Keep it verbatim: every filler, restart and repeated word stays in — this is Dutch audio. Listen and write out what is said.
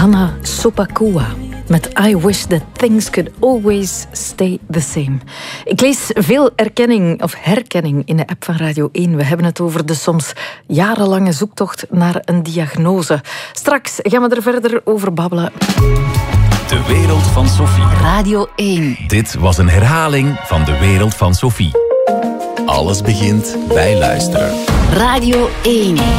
Hanna Sopakua met I Wish That Things Could Always Stay The Same. Ik lees veel erkenning of herkenning in de app van Radio één. We hebben het over de soms jarenlange zoektocht naar een diagnose. Straks gaan we er verder over babbelen. De wereld van Sophie. Radio één. Dit was een herhaling van De wereld van Sophie. Alles begint bij luisteren. Radio één.